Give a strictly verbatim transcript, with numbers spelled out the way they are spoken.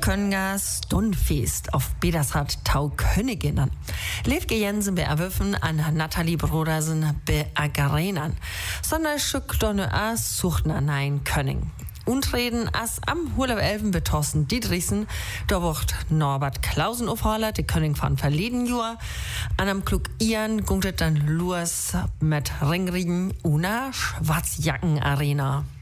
Köngas Stunfest auf Bedersrad Tau Königinnen. Levke Jensen beerwürfen an Nathalie Brodersen beagerenan. Sonderstück Donne As suchten an ein König. Untreden as am Hurlaub-Elfen betossen Dietrichsen, da wird Norbert Klausen aufholen, der König von verleden Jahr. An am Klug Ian gunget dann Luas mit Ringrigen una Schwarzjacken-Arena.